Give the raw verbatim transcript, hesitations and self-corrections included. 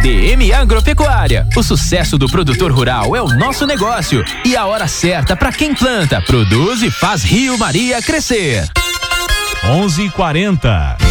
D M Agropecuária. O sucesso do produtor rural é o nosso negócio e a hora certa para quem planta, produz e faz Rio Maria crescer. onze e quarenta.